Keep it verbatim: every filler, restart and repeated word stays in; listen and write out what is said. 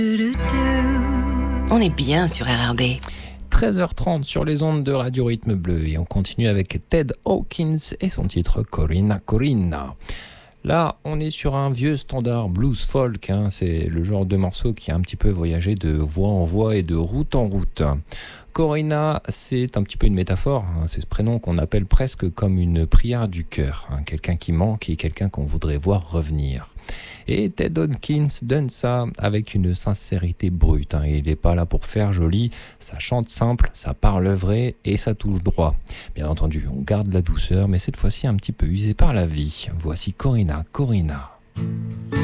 On est bien sur R R B. treize heures trente sur les ondes de Radio Rythme Bleu et on continue avec Ted Hawkins et son titre Corina Corina. Là, on est sur un vieux standard blues folk, hein. C'est le genre de morceau qui a un petit peu voyagé de voix en voix et de route en route. Corina, c'est un petit peu une métaphore, hein. C'est ce prénom qu'on appelle presque comme une prière du cœur, hein. Quelqu'un qui manque et quelqu'un qu'on voudrait voir revenir. Et Ted Hawkins donne ça avec une sincérité brute, hein. Il n'est pas là pour faire joli, ça chante simple, ça parle vrai et ça touche droit. Bien entendu, on garde la douceur, mais cette fois-ci un petit peu usé par la vie. Voici Corina, Corina.